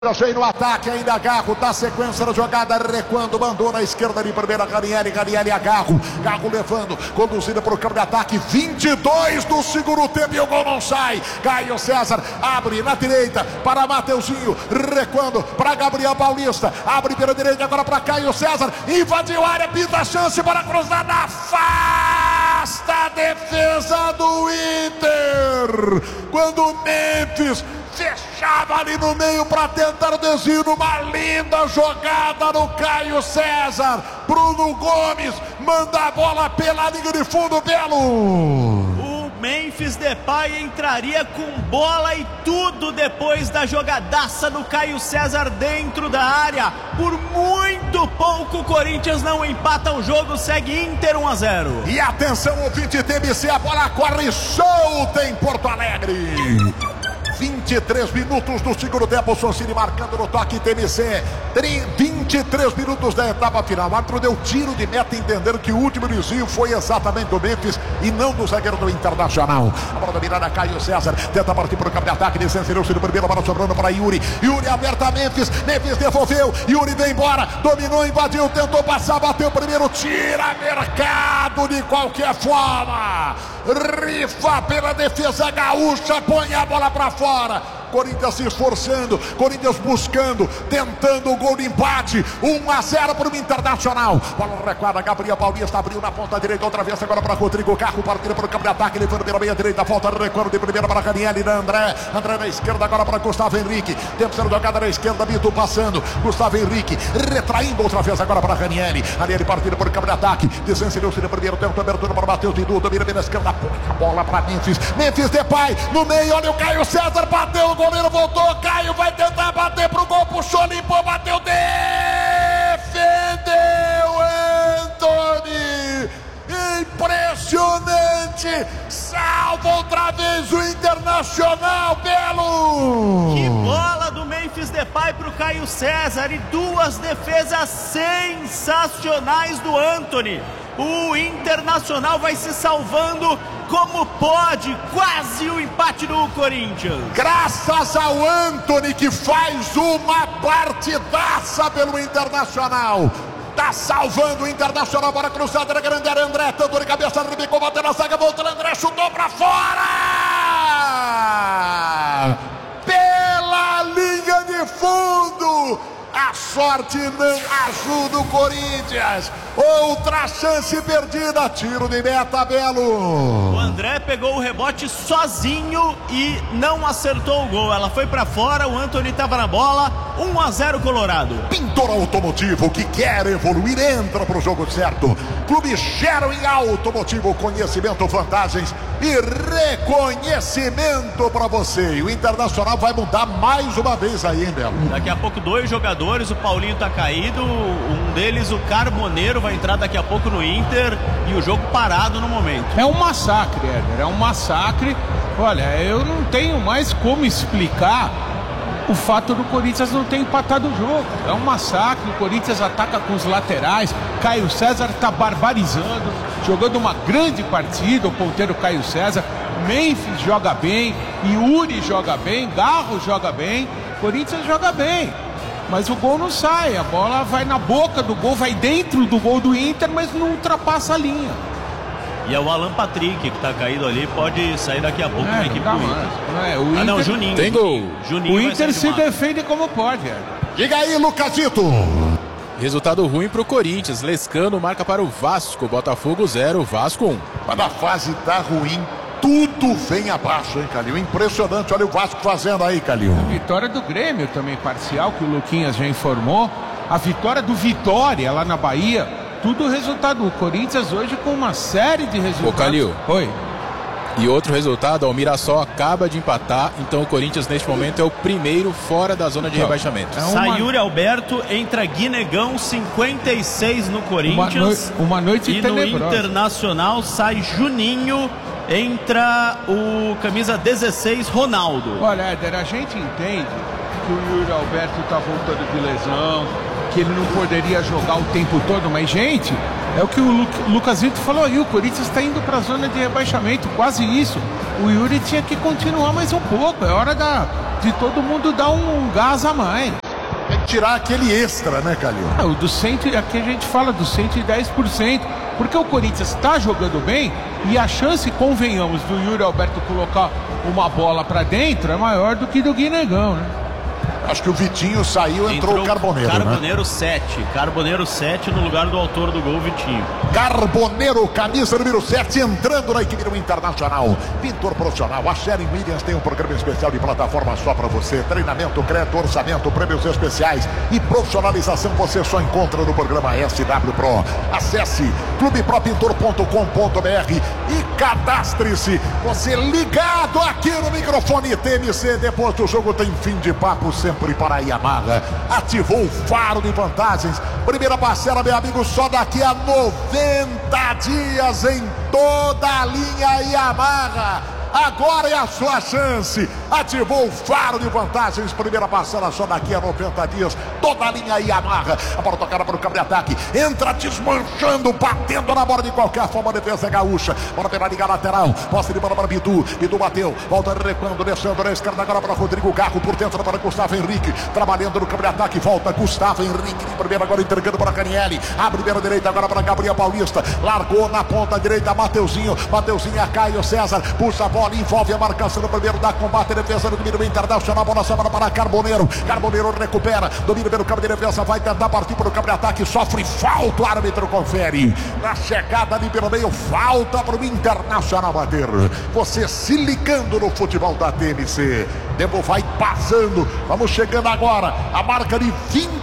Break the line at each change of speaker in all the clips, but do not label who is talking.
Achei no ataque ainda Garro, dá sequência da jogada, recuando, mandou na esquerda de primeira, Ranieri a Garro levando, conduzido para o campo de ataque, 22 do segundo tempo e o gol não sai. Caio César abre na direita para Mateuzinho, recuando para Gabriel Paulista, abre pela direita agora para Caio César, invadiu a área, pinta a chance para cruzar, afasta a defesa do Inter, quando o Memphis fechava ali no meio para tentar o desvio, uma linda jogada no Caio César. Bruno Gomes manda a bola pela linha de fundo, Belo.
O Memphis Depay entraria com bola e tudo depois da jogadaça do Caio César dentro da área. Por muito pouco o Corinthians não empata o jogo, segue Inter 1-0.
E atenção, ouvinte TBC, a bola corre solta em Porto Alegre. 23 minutos do segundo tempo, Sonsini marcando no toque TMC, 23 minutos da etapa final. O árbitro deu tiro de meta, entendendo que o último desvio foi exatamente do Memphis e não do zagueiro do Internacional. A bola dominada, Caio César tenta partir para o campo de ataque, desceu-se no primeiro, bola sobrando para Yuri aberta, Memphis devolveu, Yuri vem embora, dominou, invadiu, tentou passar, bateu o primeiro, tira mercado de qualquer forma, rifa pela defesa gaúcha, põe a bola para fora. Corinthians se esforçando, Corinthians buscando, tentando o gol de empate, 1-0 para o Internacional. Bola recuada, Gabriel Paulista abriu na ponta direita, outra vez agora para Rodrigo Carro, partindo para o campo de ataque, levando pela meia direita, volta recuando de primeira para Ranieri, André na esquerda agora para Gustavo Henrique, tempo sendo jogada na esquerda, Bito passando, Gustavo Henrique retraindo outra vez agora para Ranieri partindo para o campo de ataque, desceu-se no primeiro tempo, abertura para Matheus Dudu, domina bem na esquerda, põe a bola para Memphis Depay, no meio, olha o Caio César, bateu, o goleiro voltou, Caio vai tentar bater pro gol, puxou, limpou, bateu, defendeu Antony, impressionante, salva outra vez o Internacional, Belo.
Que bola do Memphis Depay pro Caio César e duas defesas sensacionais do Antony. O Internacional vai se salvando como pode, quase o empate do Corinthians.
Graças ao Antony, que faz uma partidaça pelo Internacional. Tá salvando o Internacional, bola cruzada na grande área, André, tanto de cabeça, rebicou, bateu na zaga, voltou, André, chutou pra fora! Pela linha de fundo! A sorte não ajuda o Corinthians. Outra chance perdida. Tiro de meta, Belo.
O André pegou o rebote sozinho e não acertou o gol. Ela foi pra fora, o Antony estava na bola. 1-0 Colorado.
Pintor Automotivo, que quer evoluir, entra pro jogo certo. Clube Sherwin Automotivo, conhecimento, vantagens e reconhecimento pra você. E o Internacional vai mudar mais uma vez aí, hein, Belo?
Daqui a pouco dois jogadores, o Paulinho tá caído, um deles, o Carboneiro, vai entrar daqui a pouco no Inter e o jogo parado no momento.
É um massacre, Éder, é um massacre. Olha, eu não tenho mais como explicar o fato do Corinthians não ter empatado o jogo. É um massacre, o Corinthians ataca com os laterais, Caio César tá barbarizando, jogando uma grande partida, o ponteiro Caio César, Memphis joga bem, Yuri joga bem, Garro joga bem, Corinthians joga bem. Mas o gol não sai, a bola vai na boca do gol, vai dentro do gol do Inter, mas não ultrapassa a linha.
E é o Alan Patrick que tá caído ali, pode sair daqui a pouco na equipe do Inter.
O Inter...
não, Juninho.
Tem gol.
Juninho
o Inter se defende como pode.
Diga aí, Lucasito.
Resultado ruim pro Corinthians. Lescano marca para o Vasco. Botafogo 0, Vasco 1.
Quando a fase tá ruim, tudo vem abaixo, hein, Calil? Impressionante, olha o Vasco fazendo aí, Calil.
A vitória do Grêmio também parcial, que o Luquinhas já informou. A vitória do Vitória lá na Bahia. Tudo resultado. O Corinthians hoje com uma série de resultados.
Ô, Calil.
Oi.
E outro resultado, o Mirassol acaba de empatar. Então o Corinthians neste momento é o primeiro fora da zona de rebaixamento.
Sai Yuri Alberto, entra Guinegão, 56 no Corinthians.
Uma noite
e
tenebrosa.
No Internacional sai Juninho, entra o camisa 16, Ronaldo.
Olha, Éder, a gente entende que o Yuri Alberto está voltando de lesão, que ele não poderia jogar o tempo todo, mas, gente, é o que o Lucas Vitor falou aí, o Corinthians está indo para a zona de rebaixamento, quase isso. O Yuri tinha que continuar mais um pouco, é hora de todo mundo dar um gás a mais.
Tem que tirar aquele extra, né, Calil?
O do 100, aqui a gente fala do 110%, porque o Corinthians está jogando bem e a chance, convenhamos, do Yuri Alberto colocar uma bola para dentro é maior do que do Guinegão, né?
Acho que o Vitinho saiu, entrou o Carboneiro,
Carboneiro,
né?
7. Carboneiro 7 no lugar do autor do gol, Vitinho.
Carboneiro, camisa número 7, entrando na equipe do Internacional. Pintor profissional, a Sharon Williams tem um programa especial de plataforma só para você. Treinamento, crédito, orçamento, prêmios especiais e profissionalização você só encontra no programa SW Pro. Acesse clubepropintor.com.br e cadastre-se. Você ligado aqui no microfone TMC. Depois do jogo tem fim de papo sempre para a Yamaha. Ativou o faro de vantagens. Primeira parcela, meu amigo, só daqui a 90 dias em toda a linha Yamaha. Agora é a sua chance. Ativou o faro de vantagens. Primeira parcela só daqui a 90 dias. Toda a linha Yamaha. A bola tocada para o campo de ataque. Entra desmanchando, batendo na bola de qualquer forma. Defesa gaúcha. Bola pela liga lateral. Posse de bola para Bidu. Bidu bateu. Volta recuando, descendo na esquerda agora para Rodrigo Garro. Por dentro para Gustavo Henrique. Trabalhando no campo de ataque. Volta Gustavo Henrique. De primeira agora entregando para Canielli. Abre pela direita agora para Gabriel Paulista. Largou na ponta direita Mateuzinho. Mateuzinho a Caio César. Puxa a bola. Envolve a marcação no primeiro da combate, defesa do domínio internacional, bola sobra para Carboneiro, Carboneiro recupera, domina pelo campo de defesa, vai tentar partir para o campo de ataque, sofre falta, o árbitro confere, na chegada ali pelo meio, falta para o Internacional bater, você se ligando no futebol da TMC, tempo vai passando, vamos chegando agora, a marca de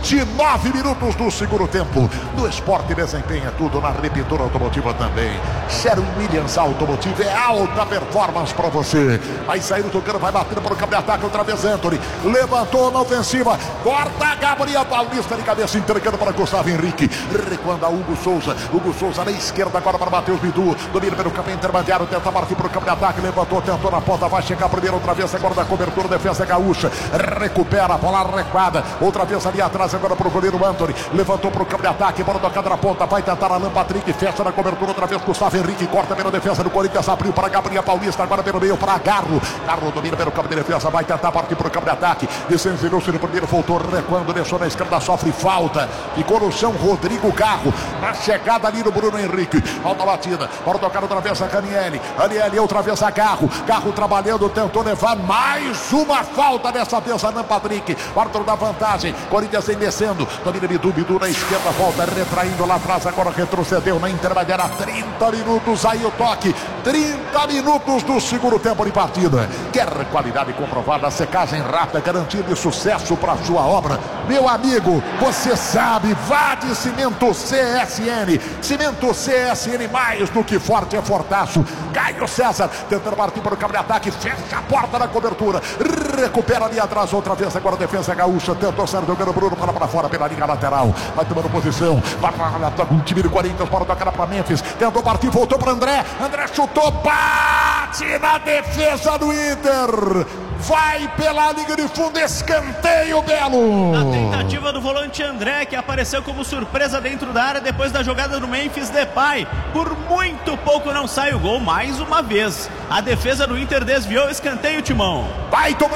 29 minutos do segundo tempo, no esporte desempenha tudo, na Repintura Automotiva também, Sharon Williams Automotiva é alta performance para você, vai sair tocando, vai batendo para o campo de ataque, outra vez Anthony, levantou na ofensiva, corta Gabriel Paulista de cabeça, entregando para Gustavo Henrique, recuando a Hugo Souza na esquerda agora para Matheus Bidu, domina pelo campo intermediário, tenta partir para o campo de ataque, levantou, tentou na ponta, vai chegar primeiro, outra vez agora da cobertura, defesa gaúcha, recupera a bola recuada, outra vez ali atrás agora para o goleiro Anthony, levantou para o campo de ataque, bola tocada na ponta, vai tentar Alan Patrick, fecha na cobertura, outra vez Gustavo Henrique, corta pela defesa do Corinthians, abriu para Gabriel Paulista, agora pelo meio para Garro domina pelo campo de defesa, vai tentar partir para o campo de ataque, desenvolveu-se no primeiro, voltou recuando, deixou na esquerda, sofre falta, ficou no chão Rodrigo Garro, na chegada ali do Bruno Henrique, alta batida, bora tocar outra vez a Canielli, outra vez a Garro trabalhando, tentou levar mais uma falta, dessa vez a Alan Patrick, quarto da vantagem, Corinthians vem descendo, domina Bidu na esquerda, volta retraindo lá atrás, agora retrocedeu na intermediária, 30 minutos, aí o toque, 30 minutos do segundo tempo de partida. Quer qualidade comprovada, secagem rápida, garantia de sucesso para sua obra? Meu amigo, você sabe, vá de Cimento CSN. Cimento CSN, mais do que forte é fortaço. Caio César, tentando partir para o campo de ataque, fecha a porta da cobertura, recupera ali atrás, outra vez agora a defesa gaúcha, tentou sair jogando Bruno para fora pela linha lateral, vai tomando posição, vai para o time do Corinthians, para tocar para Memphis, tentou partir, voltou para André chutou, bate na defesa do Inter, vai pela linha de fundo, escanteio belo.
Na tentativa do volante André, que apareceu como surpresa dentro da área depois da jogada do Memphis Depay, por muito pouco não sai o gol mais uma vez, a defesa do Inter desviou o escanteio, Timão.
Vai tomando